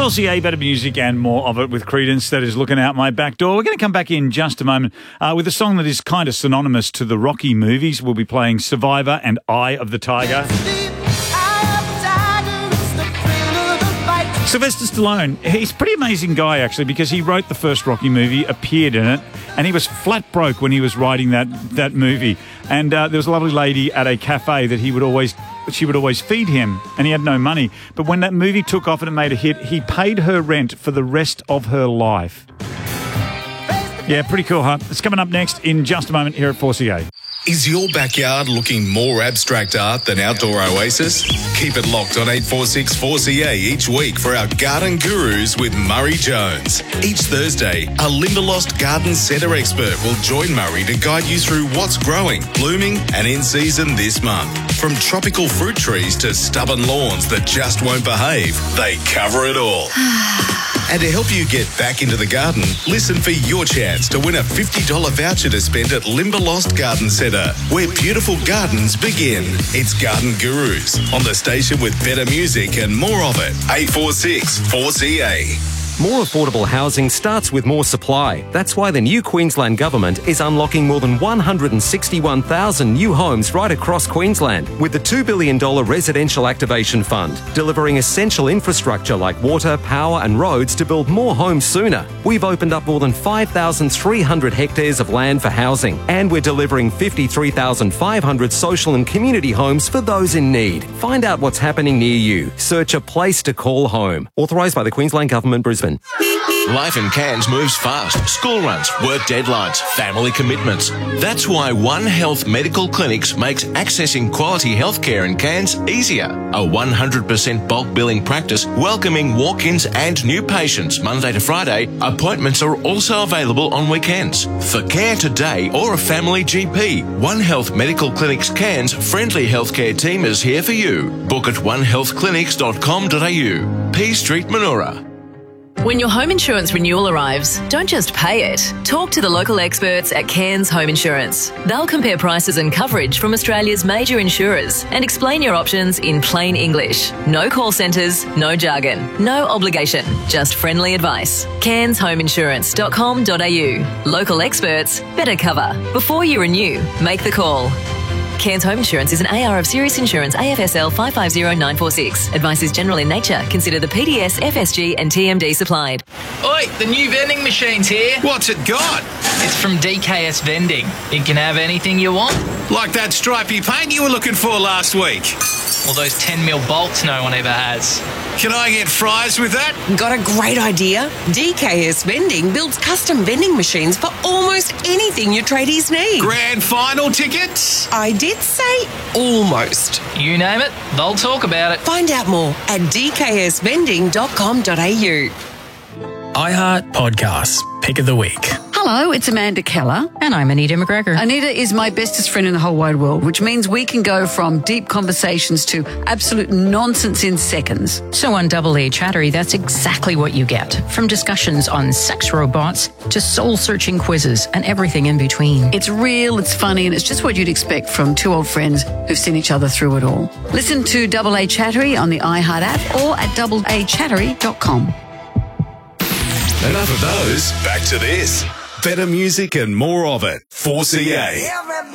4CA, better music and more of it with Creedence. That is Looking Out My Back Door. We're going to come back in just a moment with a song that is kind of synonymous to the Rocky movies. We'll be playing Survivor and Eye of the Tiger. Sylvester Stallone, he's a pretty amazing guy, actually, because he wrote the first Rocky movie, appeared in it, and he was flat broke when he was writing that movie. And there was a lovely lady at a cafe that she would always feed him, and he had no money. But when that movie took off and it made a hit, he paid her rent for the rest of her life. Yeah, pretty cool, huh? It's coming up next in just a moment here at 4CA. Is your backyard looking more abstract art than Outdoor Oasis? Keep it locked on 846 4CA each week for our Garden Gurus with Murray Jones. Each Thursday, a Limberlost Garden Centre expert will join Murray to guide you through what's growing, blooming and in season this month. From tropical fruit trees to stubborn lawns that just won't behave, they cover it all. And to help you get back into the garden, listen for your chance to win a $50 voucher to spend at Limberlost Garden Centre, where beautiful gardens begin. It's Garden Gurus on the station with better music and more of it. 846 4CA. More affordable housing starts with more supply. That's why the new Queensland Government is unlocking more than 161,000 new homes right across Queensland with the $2 billion Residential Activation Fund, delivering essential infrastructure like water, power and roads to build more homes sooner. We've opened up more than 5,300 hectares of land for housing, and we're delivering 53,500 social and community homes for those in need. Find out what's happening near you. Search a place to call home. Authorised by the Queensland Government, Brisbane. Life in Cairns moves fast. School runs, work deadlines, family commitments. That's why One Health Medical Clinics makes accessing quality healthcare in Cairns easier. A 100% bulk billing practice welcoming walk-ins and new patients Monday to Friday. Appointments are also available on weekends. For care today or a family GP, One Health Medical Clinics Cairns friendly healthcare team is here for you. Book at onehealthclinics.com.au. P Street, Manoora. When your home insurance renewal arrives, don't just pay it. Talk to the local experts at Cairns Home Insurance. They'll compare prices and coverage from Australia's major insurers and explain your options in plain English. No call centres, no jargon, no obligation, just friendly advice. CairnsHomeInsurance.com.au. Local experts, better cover. Before you renew, make the call. Cairns Home Insurance is an AR of Serious Insurance AFSL 550946. Advice is general in nature. Consider the PDS, FSG and TMD supplied. Oi, the new vending machine's here. What's it got? It's from DKS Vending. It can have anything you want. Like that stripy paint you were looking for last week. Or those 10mm bolts no one ever has. Can I get fries with that? Got a great idea? DKS Vending builds custom vending machines for almost anything your tradies need. Grand final tickets? I did say almost. You name it, they'll talk about it. Find out more at dksvending.com.au. iHeart Podcasts, Pick of the Week. Hello, it's Amanda Keller. And I'm Anita McGregor. Anita is my bestest friend in the whole wide world, which means we can go from deep conversations to absolute nonsense in seconds. So on Double A Chattery, that's exactly what you get. From discussions on sex robots to soul-searching quizzes and everything in between. It's real, it's funny, and it's just what you'd expect from two old friends who've seen each other through it all. Listen to Double A Chattery on the iHeart app or at doubleachattery.com. Enough of those. Back to this. Better music and more of it. 4CA.